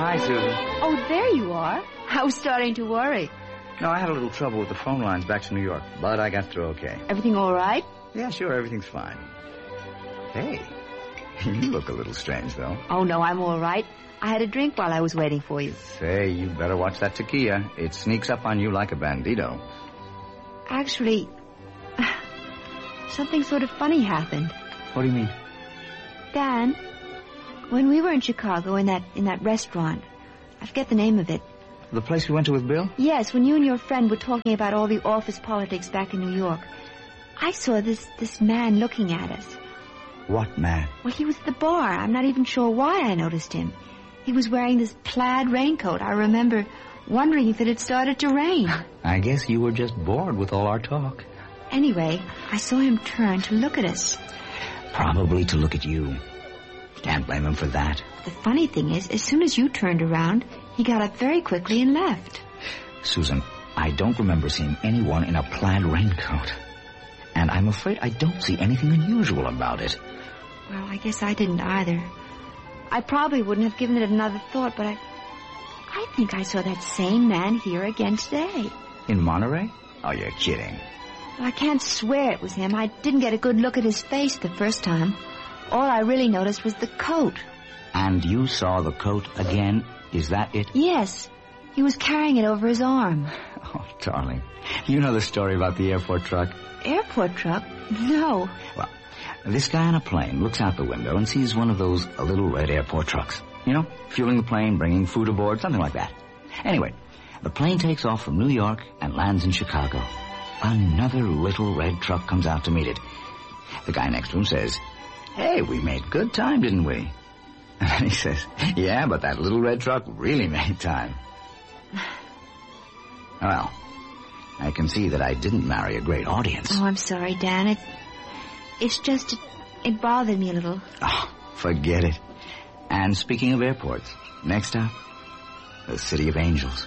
Hi, Susan. Oh, there you are. I was starting to worry. No, I had a little trouble with the phone lines back to New York, but I got through okay. Everything all right? Yeah, sure, everything's fine. Hey, you look a little strange, though. Oh, no, I'm all right. I had a drink while I was waiting for you. Say, you better watch that tequila. It sneaks up on you like a bandito. Actually, something sort of funny happened. What do you mean? Dan, when we were in Chicago in that restaurant, I forget the name of it. The place we went to with Bill? Yes, when you and your friend were talking about all the office politics back in New York, I saw this man looking at us. What man? Well, he was at the bar. I'm not even sure why I noticed him. He was wearing this plaid raincoat. I remember wondering if it had started to rain. I guess you were just bored with all our talk. Anyway, I saw him turn to look at us. Probably to look at you. Can't blame him for that. The funny thing is, as soon as you turned around, he got up very quickly and left. Susan, I don't remember seeing anyone in a plaid raincoat. And I'm afraid I don't see anything unusual about it. Well, I guess I didn't either. I probably wouldn't have given it another thought, but I think I saw that same man here again today. In Monterey? Oh, you're kidding. Well, I can't swear it was him. I didn't get a good look at his face the first time. All I really noticed was the coat. And you saw the coat again? Is that it? Yes. He was carrying it over his arm. Oh, darling. You know the story about the airport truck? Airport truck? No. Well, this guy on a plane looks out the window and sees one of those little red airport trucks. You know, fueling the plane, bringing food aboard, something like that. Anyway, the plane takes off from New York and lands in Chicago. Another little red truck comes out to meet it. The guy next to him says, "Hey, we made good time, didn't we?" And then he says, "Yeah, but that little red truck really made time." Well, I can see that I didn't marry a great audience. Oh, I'm sorry, Dan. It's just, it bothered me a little. Oh, forget it. And speaking of airports, next up, the City of Angels.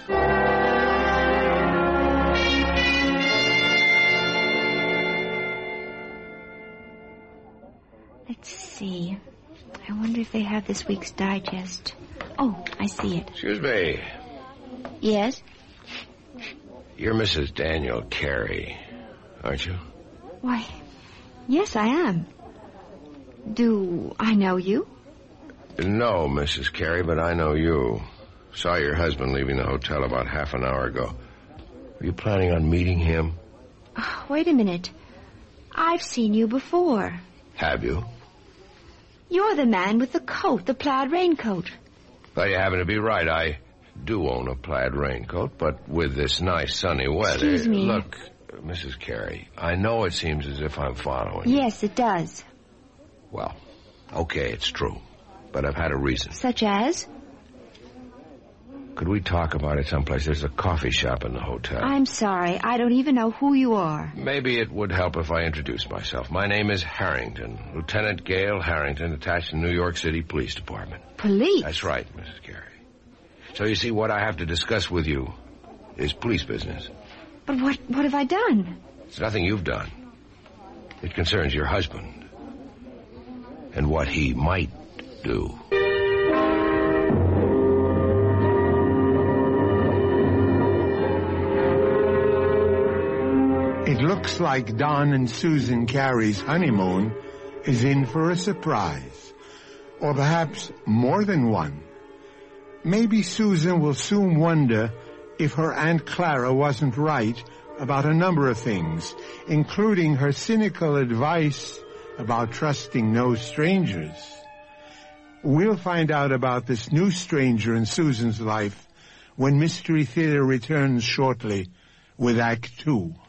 Let's see. I wonder if they have this week's digest. Oh, I see it. Excuse me. Yes? You're Mrs. Daniel Carey, aren't you? Why, yes, I am. Do I know you? No, Mrs. Carey, but I know you. Saw your husband leaving the hotel about half an hour ago. Were you planning on meeting him? Oh, wait a minute. I've seen you before. Have you? You're the man with the coat, the plaid raincoat. Well, you happen to be right. I do own a plaid raincoat, but with this nice sunny weather... Excuse me. Look, Mrs. Carey, I know it seems as if I'm following you. Yes, it does. Well, okay, it's true. But I've had a reason. Such as? Could we talk about it someplace? There's a coffee shop in the hotel. I'm sorry. I don't even know who you are. Maybe it would help if I introduced myself. My name is Harrington. Lieutenant Gail Harrington, attached to the New York City Police Department. Police? That's right, Mrs. Carey. So you see, what I have to discuss with you is police business. But what have I done? It's nothing you've done. It concerns your husband and what he might do. It looks like Don and Susan Carey's honeymoon is in for a surprise. Or perhaps more than one. Maybe Susan will soon wonder if her Aunt Clara wasn't right about a number of things, including her cynical advice about trusting no strangers. We'll find out about this new stranger in Susan's life when Mystery Theater returns shortly with Act 2.